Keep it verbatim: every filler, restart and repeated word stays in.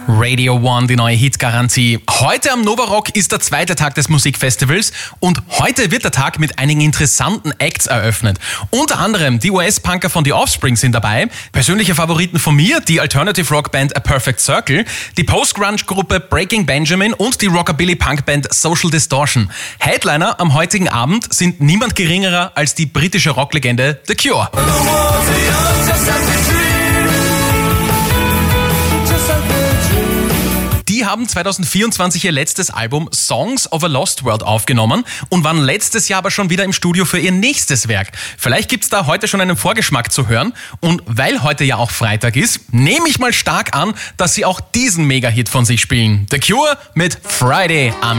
Radio One, die neue Hitgarantie. Heute am Nova Rock ist der zweite Tag des Musikfestivals und heute wird der Tag mit einigen interessanten Acts eröffnet. Unter anderem die U S-Punker von The Offspring sind dabei, persönliche Favoriten von mir, die Alternative Rock Band A Perfect Circle, die Post-Grunge-Gruppe Breaking Benjamin und die Rockabilly-Punk-Band Social Distortion. Headliner am heutigen Abend sind niemand geringerer als die britische Rocklegende The Cure. Die haben zwanzig vierundzwanzig ihr letztes Album Songs of a Lost World aufgenommen und waren letztes Jahr aber schon wieder im Studio für ihr nächstes Werk. Vielleicht gibt's da heute schon einen Vorgeschmack zu hören und weil heute ja auch Freitag ist, nehme ich mal stark an, dass sie auch diesen Mega-Hit von sich spielen. The Cure mit Friday am